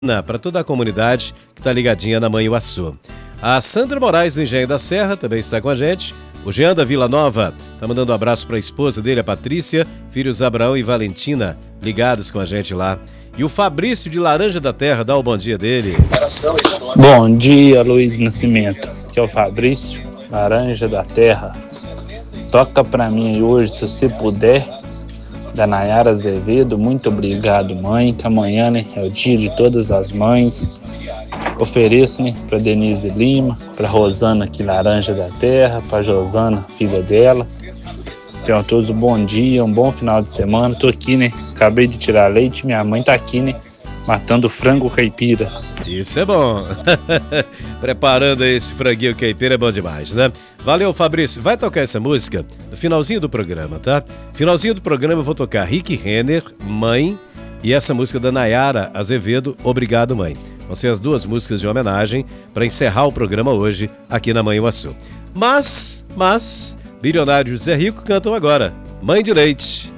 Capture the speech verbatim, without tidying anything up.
para toda a comunidade que está ligadinha na Manhuaçu. A Sandra Moraes, do Engenho da Serra, também está com a gente. O Jean da Vila Nova está mandando um abraço para a esposa dele, a Patrícia, filhos Abraão e Valentina, ligados com a gente lá. E o Fabrício de Laranja da Terra, dá o bom dia dele. Bom dia, Luiz Nascimento. Aqui é o Fabrício, Laranja da Terra. Toca pra mim aí hoje, se você puder, da Nayara Azevedo. Muito obrigado, mãe, que amanhã, né, é o dia de todas as mães. Ofereço, né, pra Denise Lima, pra Rosana aqui, Laranja da Terra, pra Josana, filha dela. Tenham a todos um bom dia, um bom final de semana. Tô aqui, né, acabei de tirar leite, minha mãe tá aqui, né, matando frango caipira. Isso é bom. Preparando esse franguinho caipira é bom demais, né? Valeu, Fabrício. Vai tocar essa música no finalzinho do programa, tá? Finalzinho do programa eu vou tocar Rick Renner, Mãe, e essa música da Nayara Azevedo, Obrigado, Mãe. Vão ser as duas músicas de homenagem para encerrar o programa hoje aqui na Manhuaçu. Mas, mas, Bilionário e José Rico cantam agora Mãe de Leite.